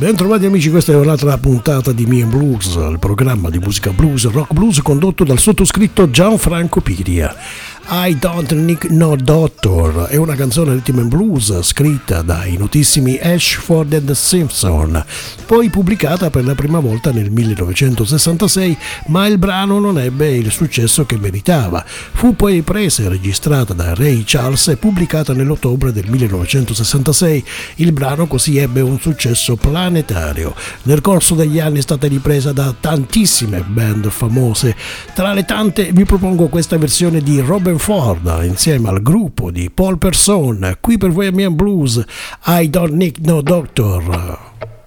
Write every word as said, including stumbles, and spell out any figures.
Bentrovati amici, questa è un'altra puntata di Me and Blues, il programma di musica blues e rock blues condotto dal sottoscritto Gianfranco Piria. I Don't Need No Doctor è una canzone rhythm and blues scritta dai notissimi Ashford and Simpson, poi pubblicata per la prima volta nel millenovecentosessantasei, ma il brano non ebbe il successo che meritava. Fu poi presa e registrata da Ray Charles e pubblicata nell'ottobre del millenovecentosessantasei. Il brano così ebbe un successo planetario. Nel corso degli anni è stata ripresa da tantissime band famose. Tra le tante vi propongo questa versione di Robert Ford insieme al gruppo di Paul Person, qui per voi a Me and Blues, I Don't Need No Doctor.